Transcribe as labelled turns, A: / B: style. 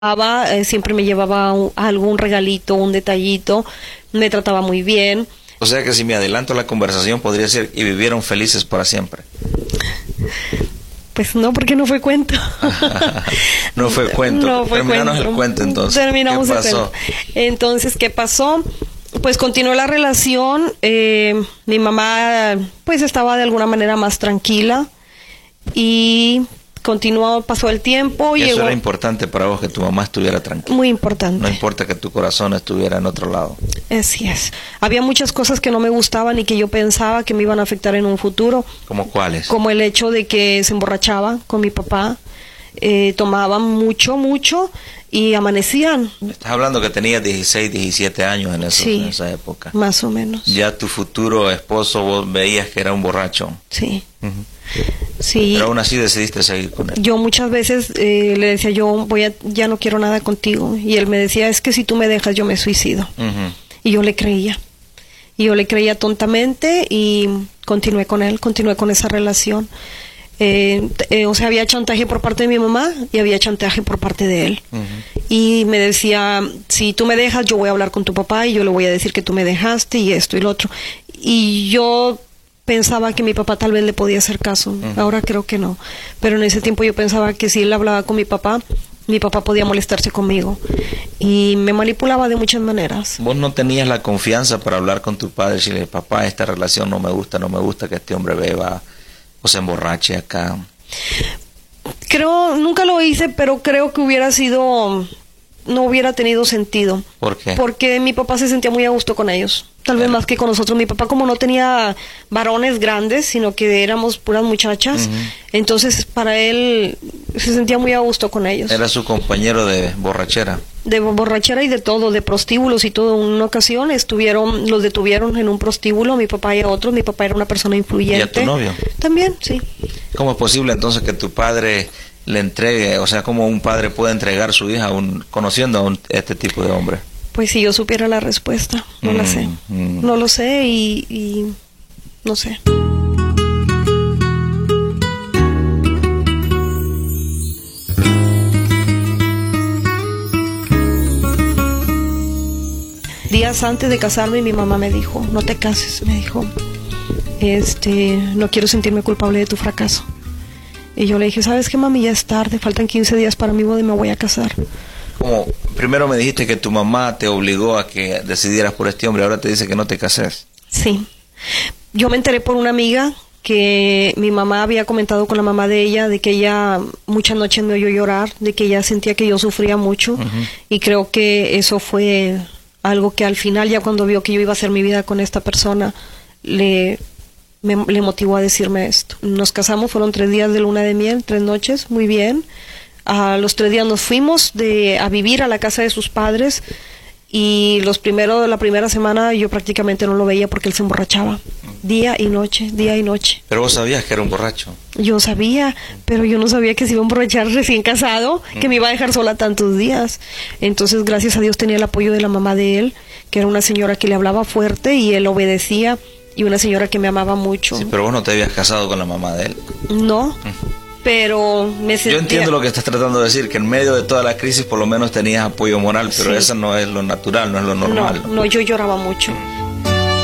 A: siempre me llevaba algún regalito, un detallito, me trataba muy bien.
B: O sea que si me adelanto a la conversación podría ser y vivieron felices para siempre.
A: Pues no, porque no fue cuento.
B: No fue cuento.
A: No fue
B: Terminanos
A: cuento.
B: el cuento entonces.
A: Terminamos
B: ¿Qué
A: el
B: pasó?
A: cuento. Entonces, ¿qué pasó? Pues continuó la relación. Mi mamá pues estaba de alguna manera más tranquila y continuó, pasó el tiempo y
B: Eso
A: llegó.
B: era importante para vos, que tu mamá estuviera tranquila.
A: Muy importante.
B: No importa que tu corazón estuviera en otro lado.
A: Así es. Había muchas cosas que no me gustaban y que yo pensaba que me iban a afectar en un futuro.
B: ¿Cómo cuáles?
A: Como el hecho de que se emborrachaba con mi papá, tomaban mucho y amanecían.
B: Estás hablando que tenías 16, 17 años en
A: Sí,
B: esa época.
A: más o menos.
B: Ya tu futuro esposo vos veías que era un borracho.
A: Sí.
B: Ujú.
A: Sí.
B: Pero aún así decidiste seguir con él.
A: Yo muchas veces le decía, ya no quiero nada contigo. Y él me decía, es que si tú me dejas yo me suicido.
B: Ujú.
A: Y yo le creía. Y yo le creía tontamente y continué con él, continué con esa relación. O sea, había chantaje por parte de mi mamá y había chantaje por parte de él.
B: Ujú.
A: Y me decía, si tú me dejas, yo voy a hablar con tu papá y yo le voy a decir que tú me dejaste y esto y lo otro. Y yo pensaba que mi papá tal vez le podía hacer caso. Ahora creo que no. Pero en ese tiempo yo pensaba que si él hablaba con mi papá podía molestarse conmigo. Y me manipulaba de muchas maneras.
B: Vos no tenías la confianza para hablar con tu padre y decirle, papá, esta relación no me gusta que este hombre beba o se emborrache acá.
A: Nunca lo hice, pero creo que no hubiera tenido sentido.
B: ¿Por qué?
A: Porque mi papá se sentía muy a gusto con ellos. Tal vez más que con nosotros. Mi papá, como no tenía varones grandes, sino que éramos puras muchachas, entonces para él se sentía muy a gusto con ellos.
B: Era su compañero de borrachera.
A: De borrachera y de todo, de prostíbulos y todo. En una ocasión los detuvieron en un prostíbulo, mi papá y a otros. Mi papá era una persona influyente.
B: ¿Y a tu novio?
A: También, sí.
B: ¿Cómo es posible entonces que tu padre le entregue, o sea, cómo un padre puede entregar su hija conociendo a este tipo de hombre?
A: Pues si yo supiera la respuesta, no la sé. No lo sé y no sé. Días antes de casarme, mi mamá me dijo, no te cases, me dijo, no quiero sentirme culpable de tu fracaso. Y yo le dije, ¿sabes qué, mami? Ya es tarde, faltan 15 días para mi boda y me voy a casar.
B: Como primero me dijiste que tu mamá te obligó a que decidieras por este hombre, ahora te dice que no te cases.
A: Sí. Yo me enteré por una amiga que mi mamá había comentado con la mamá de ella, de que ella muchas noches me oyó llorar, de que ella sentía que yo sufría mucho, y creo que eso fue algo que al final, ya cuando vio que yo iba a hacer mi vida con esta persona, le motivó a decirme esto. Nos casamos, fueron 3 días de luna de miel, 3 noches, muy bien. A los 3 días nos fuimos a vivir a la casa de sus padres, y la primera semana yo prácticamente no lo veía porque él se emborrachaba día y noche.
B: Pero vos sabías que era un borracho.
A: Yo sabía, pero yo no sabía que se iba a emborrachar recién casado, que me iba a dejar sola tantos días. Entonces, gracias a Dios, tenía el apoyo de la mamá de él, que era una señora que le hablaba fuerte y él obedecía, y una señora que me amaba mucho.
B: Sí, pero vos no te habías casado con la mamá de él.
A: No, pero me sentía...
B: Yo entiendo lo que estás tratando de decir, que en medio de toda la crisis por lo menos tenías apoyo moral, pero
A: Sí.
B: eso no es lo natural, no es lo normal.
A: No, yo lloraba mucho.